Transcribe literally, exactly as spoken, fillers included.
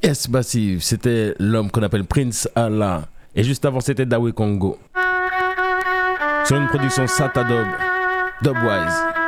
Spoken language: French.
Yes, Massive, c'était l'homme qu'on appelle Prince Allah. Et juste avant, c'était Dawe Congo. Sur une production Sata Dub, Dubwise.